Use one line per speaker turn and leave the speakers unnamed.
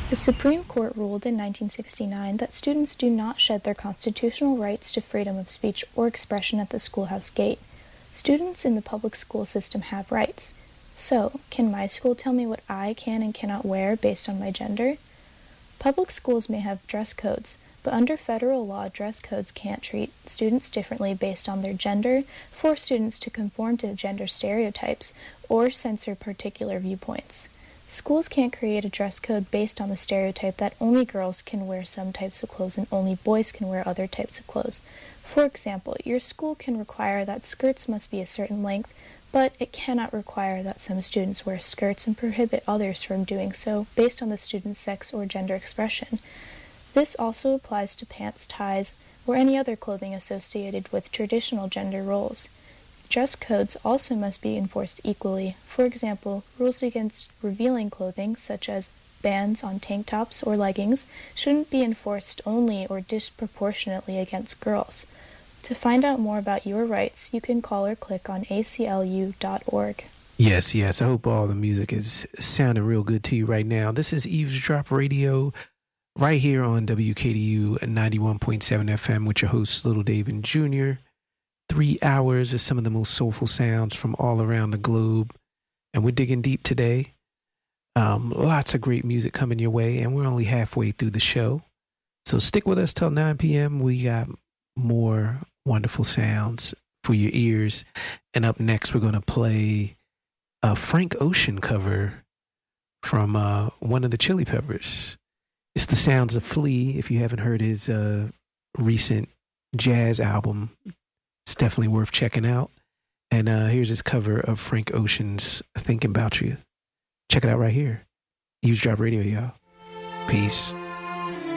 The Supreme Court ruled in 1969 that students do not shed their constitutional rights to freedom of speech or expression at the schoolhouse gate. Students in the public school system have rights. So, can my school tell me what I can and cannot wear based on my gender? Public schools may have dress codes, but under federal law, dress codes can't treat students differently based on their gender, force students to conform to gender stereotypes, or censor particular viewpoints. Schools can't create a dress code based on the stereotype that only girls can wear some types of clothes and only boys can wear other types of clothes. For example, your school can require that skirts must be a certain length, but it cannot require that some students wear skirts and prohibit others from doing so based on the student's sex or gender expression. This also applies to pants, ties, or any other clothing associated with traditional gender roles. Dress codes also must be enforced equally. For example, rules against revealing clothing, such as bans on tank tops or leggings, shouldn't be enforced only or disproportionately against girls. To find out more about your rights, you can call or click on aclu.org.
Yes. I hope all the music is sounding real good to you right now. This is Eavesdrop Radio right here on WKDU 91.7 FM with your host, Little David Jr. 3 hours of some of the most soulful sounds from all around the globe. And we're digging deep today. Lots of great music coming your way, and we're only halfway through the show. So stick with us till 9 p.m. We got more wonderful sounds for your ears. And up next, we're going to play a Frank Ocean cover from one of the Chili Peppers. It's the sounds of Flea. If you haven't heard his recent jazz album, it's definitely worth checking out. And here's his cover of Frank Ocean's Thinking About You. Check it out right here. Eavesdrop Radio, y'all. Peace.